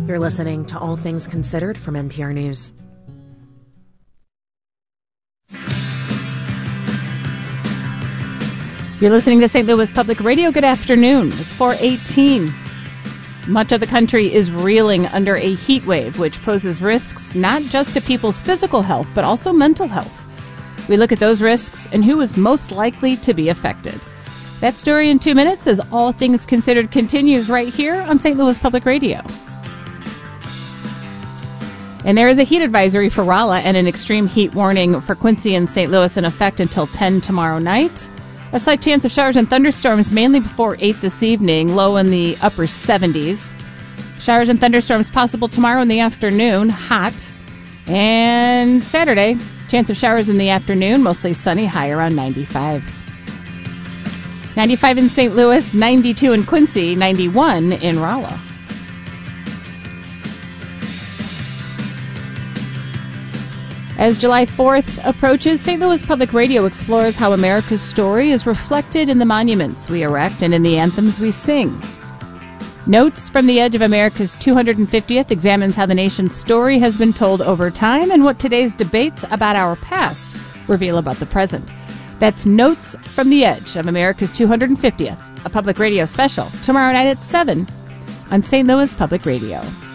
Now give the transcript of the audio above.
You're listening to All Things Considered from NPR News. You're listening to St. Louis Public Radio. Good afternoon. It's 4:18. Much of the country is reeling under a heat wave, which poses risks not just to people's physical health, but also mental health. We look at those risks and who is most likely to be affected. That story in 2 minutes as All Things Considered continues right here on St. Louis Public Radio. And there is a heat advisory for Rolla and an extreme heat warning for Quincy and St. Louis in effect until 10 tomorrow night. A slight chance of showers and thunderstorms mainly before 8 this evening, low in the upper 70s. Showers and thunderstorms possible tomorrow in the afternoon, hot. And Saturday, chance of showers in the afternoon, mostly sunny, high around 95. 95 in St. Louis, 92 in Quincy, 91 in Rolla. As July 4th approaches, St. Louis Public Radio explores how America's story is reflected in the monuments we erect and in the anthems we sing. Notes from the Edge of America's 250th examines how the nation's story has been told over time and what today's debates about our past reveal about the present. That's Notes from the Edge of America's 250th, a public radio special, tomorrow night at 7 on St. Louis Public Radio.